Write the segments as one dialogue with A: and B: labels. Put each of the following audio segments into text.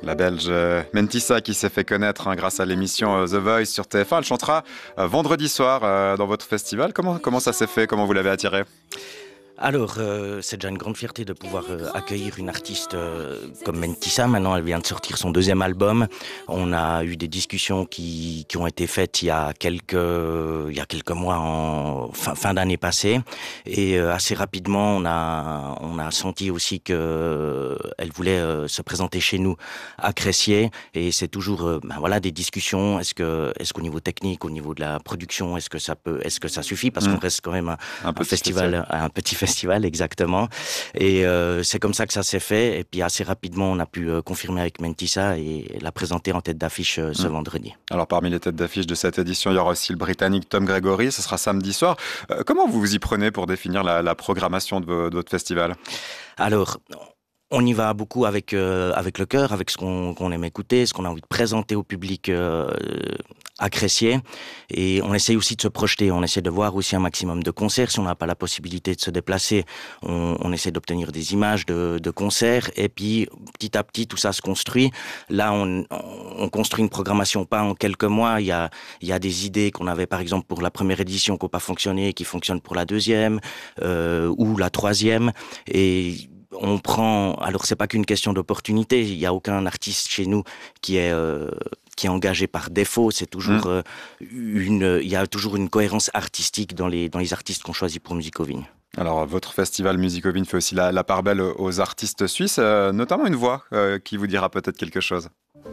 A: La Belge Mentissa qui s'est fait connaître grâce à l'émission The Voice sur TF1. Elle chantera vendredi soir dans votre festival. Comment ça s'est fait? Comment vous l'avez attirée?
B: Alors, c'est déjà une grande fierté de pouvoir accueillir une artiste comme Mentissa. Maintenant, elle vient de sortir son deuxième album. On a eu des discussions qui ont été faites il y a quelques mois, en fin d'année passée. Et assez rapidement, on a senti aussi que elle voulait se présenter chez nous à Cressier. Et c'est toujours des discussions. Est-ce qu'au niveau technique, au niveau de la production, est-ce que ça suffit? Parce qu'on reste quand même un festival, un petit festival, exactement. Et c'est comme ça que ça s'est fait. Et puis assez rapidement, on a pu confirmer avec Mentissa et la présenter en tête d'affiche ce vendredi. Alors parmi les têtes d'affiche de cette édition, il y aura aussi le Britannique Tom Gregory. Ce sera samedi soir. Comment vous vous y prenez pour définir la programmation de votre festival? Alors, on y va beaucoup avec le cœur, avec ce qu'on aime écouter, ce qu'on a envie de présenter au public à Cressier. Et on essaye aussi de se projeter, on essaie de voir aussi un maximum de concerts. Si on n'a pas la possibilité de se déplacer, on essaie d'obtenir des images de concerts. Et puis, petit à petit, tout ça se construit. Là, on construit une programmation pas en quelques mois. Il y a des idées qu'on avait, par exemple, pour la première édition qui n'ont pas fonctionné, qui fonctionnent pour la deuxième ou la troisième. Et on prend, alors c'est pas qu'une question d'opportunité, il y a aucun artiste chez nous qui est engagé par défaut, c'est toujours il y a toujours une cohérence artistique dans les artistes qu'on choisit pour Musicovigne. Alors, votre festival Musicovigne fait aussi la part belle aux artistes suisses, notamment une voix qui vous dira peut-être quelque chose.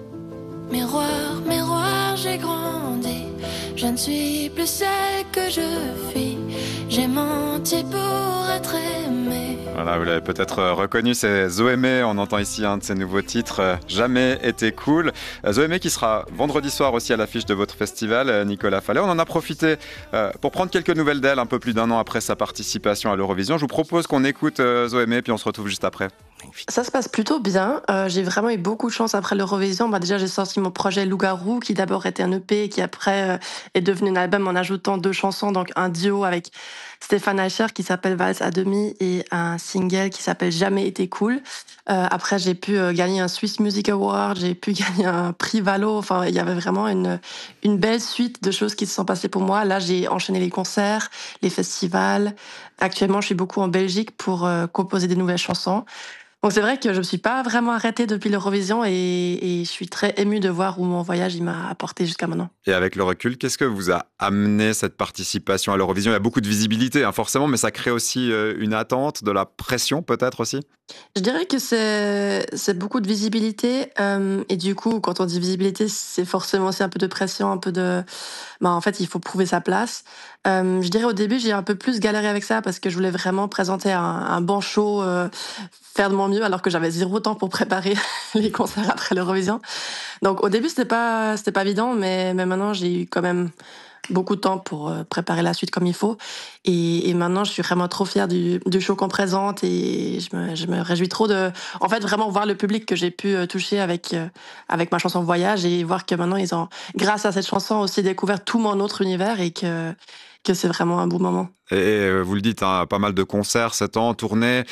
C: Miroir, j'ai grandi, je ne suis plus celle que je fus, j'ai menti pour être aimée.
A: Voilà, vous l'avez peut-être reconnu, c'est Zoémé. On entend ici un de ses nouveaux titres, Jamais été cool. Zoémé qui sera vendredi soir aussi à l'affiche de votre festival, Nicolas Fallet. On en a profité pour prendre quelques nouvelles d'elle un peu plus d'un an après sa participation à l'Eurovision. Je vous propose qu'on écoute Zoémé, puis on se retrouve juste après.
D: Ça se passe plutôt bien. J'ai vraiment eu beaucoup de chance après l'Eurovision. Déjà, j'ai sorti mon projet Loup-Garou, qui d'abord était un EP et qui après est devenu un album en ajoutant 2 chansons, donc un duo avec Stéphane Eicher qui s'appelle Valse à demi et un single qui s'appelle Jamais été cool. Après, j'ai pu gagner un Swiss Music Award, j'ai pu gagner un prix Valo. Enfin, il y avait vraiment une belle suite de choses qui se sont passées pour moi. Là, j'ai enchaîné les concerts, les festivals. Actuellement, je suis beaucoup en Belgique pour composer des nouvelles chansons. Donc c'est vrai que je me suis pas vraiment arrêtée depuis l'Eurovision et je suis très émue de voir où mon voyage il m'a apporté jusqu'à maintenant.
A: Et avec le recul, qu'est-ce que vous a amené cette participation à l'Eurovision? Il y a beaucoup de visibilité, forcément, mais ça crée aussi une attente, de la pression peut-être aussi?
D: Je dirais que c'est beaucoup de visibilité et du coup, quand on dit visibilité, c'est forcément aussi un peu de pression, un peu de... en fait, il faut prouver sa place. Je dirais au début, j'ai un peu plus galéré avec ça parce que je voulais vraiment présenter un bon show, faire de mon mieux alors que j'avais 0 temps pour préparer les concerts après l'Eurovision. Donc au début, c'était pas évident, mais maintenant, j'ai eu quand même beaucoup de temps pour préparer la suite comme il faut. Et maintenant, je suis vraiment trop fière du show qu'on présente et je me réjouis trop de, en fait, vraiment voir le public que j'ai pu toucher avec ma chanson Voyage et voir que maintenant, ils ont, grâce à cette chanson, aussi découvert tout mon autre univers et que c'est vraiment un beau moment.
A: Et vous le dites, pas mal de concerts, 7 ans, tournées.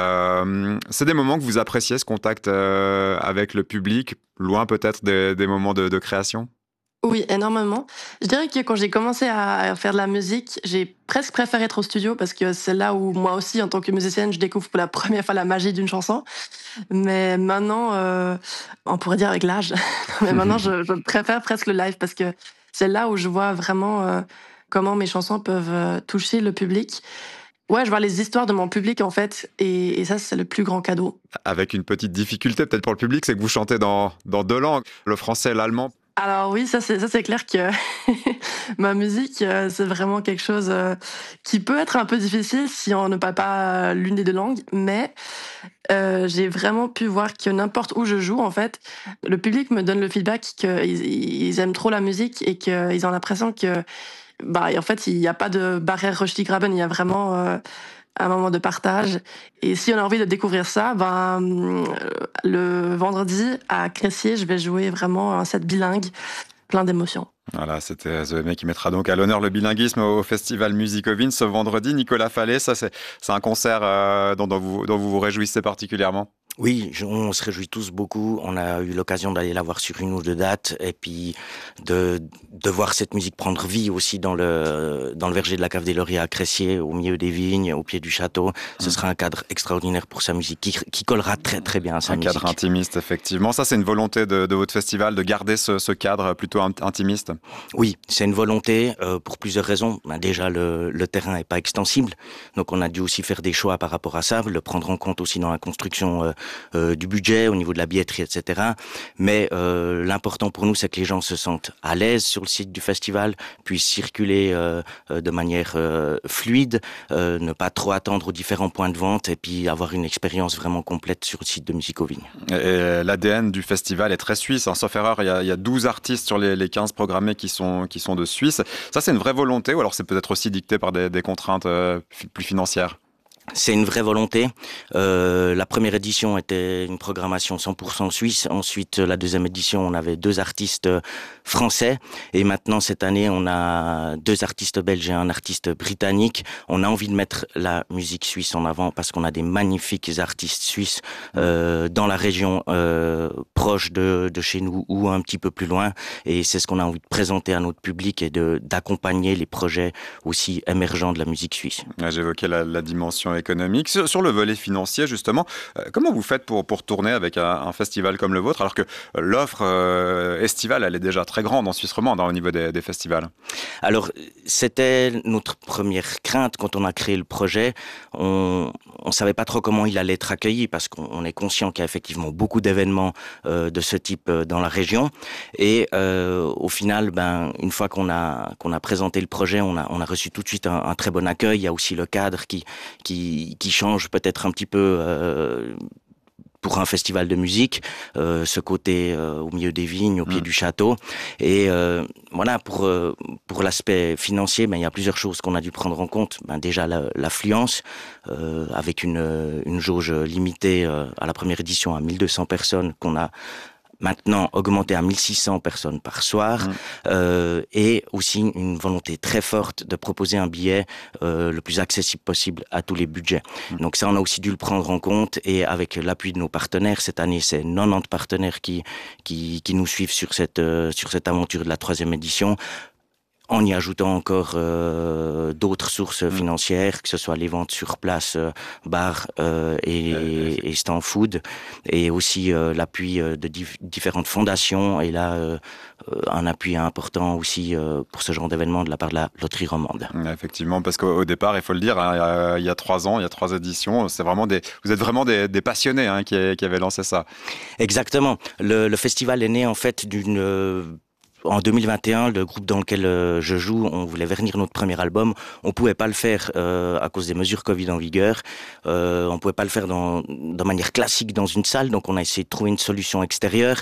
A: C'est des moments que vous appréciez, ce contact avec le public, loin peut-être des moments de création?
D: Oui, énormément. Je dirais que quand j'ai commencé à faire de la musique, j'ai presque préféré être au studio parce que c'est là où moi aussi, en tant que musicienne, je découvre pour la première fois la magie d'une chanson. Mais maintenant, on pourrait dire avec l'âge, mais maintenant je préfère presque le live parce que c'est là où je vois vraiment comment mes chansons peuvent toucher le public. Ouais, je vois les histoires de mon public en fait, et ça c'est le plus grand cadeau.
A: Avec une petite difficulté peut-être pour le public, c'est que vous chantez dans 2 langues, le français et l'allemand.
D: Alors oui, ça c'est clair que ma musique, c'est vraiment quelque chose qui peut être un peu difficile si on ne parle pas l'une des 2 langues, mais j'ai vraiment pu voir que n'importe où je joue, en fait, le public me donne le feedback qu'ils aiment trop la musique et qu'ils ont l'impression que, en fait, il n'y a pas de barrière Rösti-Graben, il y a vraiment un moment de partage. Et si on a envie de découvrir ça, le vendredi à Cressier, je vais jouer vraiment un set bilingue, plein d'émotions.
A: Voilà, c'était Zoémé qui mettra donc à l'honneur le bilinguisme au festival Musicovigne ce vendredi. Nicolas Fallet, ça c'est un concert dont vous vous réjouissez particulièrement?
B: Oui, on se réjouit tous beaucoup. On a eu l'occasion d'aller la voir sur une ou deux dates et puis de voir cette musique prendre vie aussi dans le verger de la Cave des Lauriers à Cressier, au milieu des vignes, au pied du château. Ce sera un cadre extraordinaire pour sa musique qui collera très très bien à sa musique.
A: Un cadre intimiste, effectivement. Ça, c'est une volonté de votre festival de garder ce cadre plutôt intimiste?
B: Oui, c'est une volonté pour plusieurs raisons. Déjà, le terrain n'est pas extensible, donc on a dû aussi faire des choix par rapport à ça, le prendre en compte aussi dans la construction du budget, au niveau de la billetterie, etc. Mais l'important pour nous, c'est que les gens se sentent à l'aise sur le site du festival, puissent circuler de manière fluide, ne pas trop attendre aux différents points de vente et puis avoir une expérience vraiment complète sur le site de Musique aux Vignes.
A: Et l'ADN du festival est très suisse. Sauf erreur, il y a 12 artistes sur les 15 programmés qui sont de Suisse. Ça, c'est une vraie volonté ou alors c'est peut-être aussi dicté par des contraintes plus financières?
B: C'est une vraie volonté. La première édition était une programmation 100% suisse. Ensuite, la deuxième édition, on avait 2 artistes français. Et maintenant, cette année, on a 2 artistes belges et un artiste britannique. On a envie de mettre la musique suisse en avant parce qu'on a des magnifiques artistes suisses dans la région proche de chez nous ou un petit peu plus loin. Et c'est ce qu'on a envie de présenter à notre public et d'accompagner les projets aussi émergents de la musique suisse.
A: J'évoquais la dimension économique. Sur le volet financier, justement, comment vous faites pour tourner avec un festival comme le vôtre, alors que l'offre estivale, elle est déjà très grande en Suisse romande au niveau des festivals?
B: Alors, c'était notre première crainte quand on a créé le projet. On savait pas trop comment il allait être accueilli parce qu'on est conscient qu'il y a effectivement beaucoup d'événements de ce type dans la région. Et au final, une fois qu'on a présenté le projet, on a reçu tout de suite un très bon accueil. Il y a aussi le cadre qui change peut-être un petit peu pour un festival de musique, ce côté au milieu des vignes, au pied du château. Et voilà, pour l'aspect financier, il y a plusieurs choses qu'on a dû prendre en compte. Déjà l'affluence, avec une jauge limitée à la première édition à 1200 personnes qu'on a maintenant augmenté à 1600 personnes par soir, et aussi une volonté très forte de proposer un billet le plus accessible possible à tous les budgets. Donc ça, on a aussi dû le prendre en compte, et avec l'appui de nos partenaires, cette année, c'est 90 partenaires qui nous suivent sur cette aventure de la 3e édition, en y ajoutant encore d'autres sources financières, que ce soit les ventes sur place, bar et stand food, et aussi l'appui de différentes fondations, et là un appui important aussi pour ce genre d'événement de la part de la loterie romande.
A: Effectivement, parce qu'au départ, il faut le dire, il y a 3 ans, il y a 3 éditions, vous êtes vraiment des passionnés qui avaient lancé ça.
B: Exactement. Le festival est né en fait en 2021, le groupe dans lequel je joue, on voulait vernir notre premier album. On pouvait pas le faire à cause des mesures Covid en vigueur. On pouvait pas le faire de manière classique dans une salle, donc on a essayé de trouver une solution extérieure.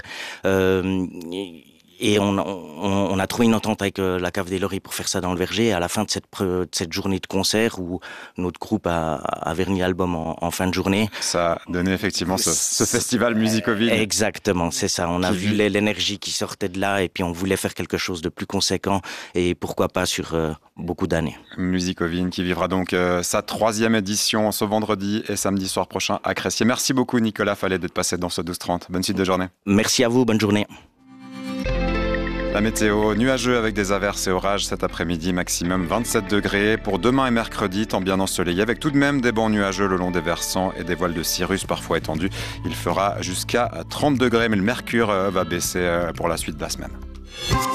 B: Et on a trouvé une entente avec la Cave des Lauriers pour faire ça dans le verger. Et à la fin de cette journée de concert où notre groupe a verni l'album en fin de journée.
A: Ça a donné effectivement ce festival Musique aux Vignes.
B: Exactement, c'est ça. On a vu l'énergie qui sortait de là et puis on voulait faire quelque chose de plus conséquent et pourquoi pas sur beaucoup d'années.
A: Musique aux Vignes qui vivra donc sa 3e édition ce vendredi et samedi soir prochain à Cressier. Merci beaucoup Nicolas Fallet d'être passé dans ce 12-30. Bonne suite de journée.
B: Merci à vous, bonne journée.
A: La météo, nuageux avec des averses et orages cet après-midi, maximum 27 degrés. Pour demain et mercredi, temps bien ensoleillé avec tout de même des bancs nuageux le long des versants et des voiles de cirrus parfois étendus. Il fera jusqu'à 30 degrés, mais le mercure va baisser pour la suite de la semaine.